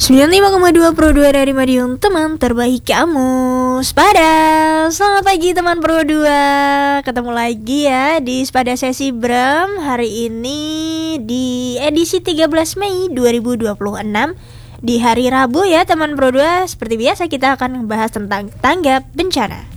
95,2 Pro 2 dari Madiun, teman terbaik kamu. Spada, selamat pagi teman Pro 2. Ketemu lagi ya di Spada Sesi Bram. Hari ini di edisi 13 Mei 2026, di hari Rabu ya teman Pro 2. Seperti biasa kita akan membahas tentang tanggap bencana.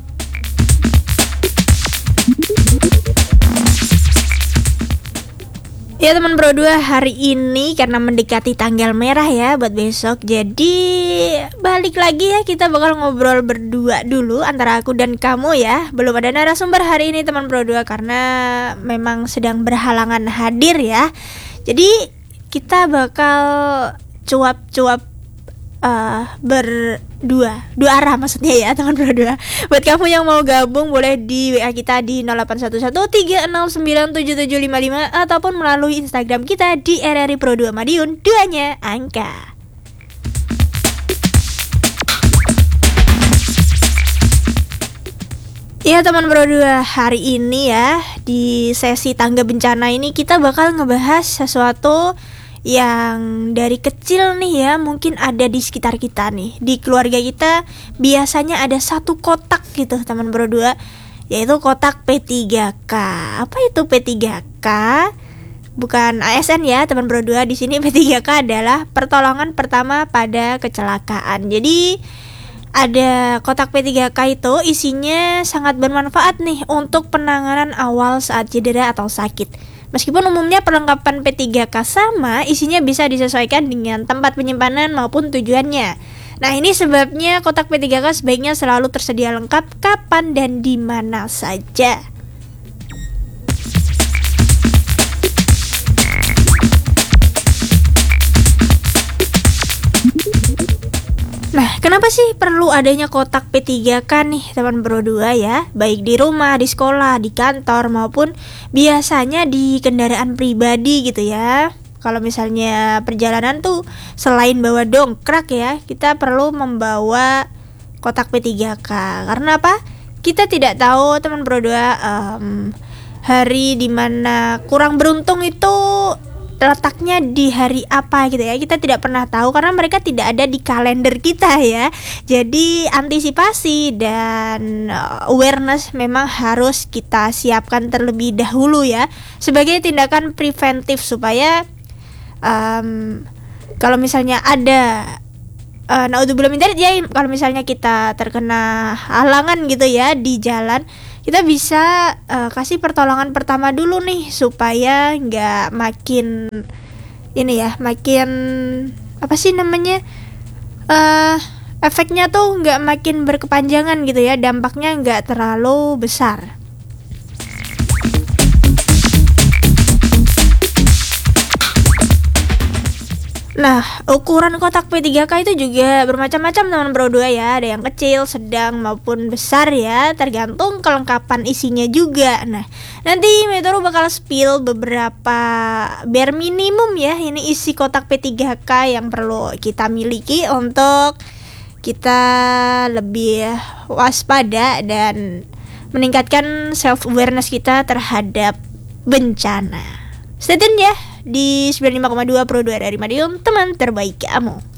Ya teman Pro 2, hari ini karena mendekati tanggal merah ya buat besok, jadi balik lagi ya, kita bakal ngobrol berdua dulu antara aku dan kamu ya. Belum ada narasumber hari ini teman Pro 2 karena memang sedang berhalangan hadir ya. Jadi kita bakal cuap-cuap dua arah maksudnya ya teman Pro 2. Buat kamu yang mau gabung boleh di WA kita di 081130977755 ataupun melalui Instagram kita di RRI Pro 2 Madiun, duanya angka. Ya teman Pro 2, hari ini ya di sesi tangga bencana ini kita bakal ngebahas sesuatu yang dari kecil nih ya, mungkin ada di sekitar kita nih. Di keluarga kita biasanya ada satu kotak gitu teman Pro 2, yaitu kotak P3K. Apa itu P3K? Bukan ASN ya teman Pro 2. Di sini P3K adalah pertolongan pertama pada kecelakaan. Jadi ada kotak P3K itu isinya sangat bermanfaat nih untuk penanganan awal saat cedera atau sakit. Meskipun umumnya perlengkapan P3K sama, isinya bisa disesuaikan dengan tempat penyimpanan maupun tujuannya. Nah, ini sebabnya kotak P3K sebaiknya selalu tersedia lengkap kapan dan di mana saja. Nah, kenapa sih perlu adanya kotak P3K nih teman Pro 2 ya? Baik di rumah, di sekolah, di kantor, maupun biasanya di kendaraan pribadi gitu ya. Kalau misalnya perjalanan tuh selain bawa dongkrak ya, kita perlu membawa kotak P3K. Karena apa? Kita tidak tahu teman Pro 2 hari dimana kurang beruntung itu letaknya di hari apa gitu ya. Kita tidak pernah tahu karena mereka tidak ada di kalender kita ya. Jadi antisipasi dan awareness memang harus kita siapkan terlebih dahulu ya, sebagai tindakan preventif supaya kalau misalnya ada naudzubillah min dzalik ya, kalau misalnya kita terkena halangan gitu ya di jalan, kita bisa kasih pertolongan pertama dulu nih supaya nggak makin efeknya tuh nggak makin berkepanjangan gitu ya, dampaknya nggak terlalu besar. Nah, ukuran kotak P3K itu juga bermacam-macam teman Pro 2 ya. Ada yang kecil, sedang maupun besar ya, tergantung kelengkapan isinya juga. Nah, nanti Metro bakal spill beberapa bare minimum ya, ini isi kotak P3K yang perlu kita miliki untuk kita lebih waspada dan meningkatkan self awareness kita terhadap bencana. Stay tune ya di 95,2 Pro 2 dari Madiun, teman terbaik kamu.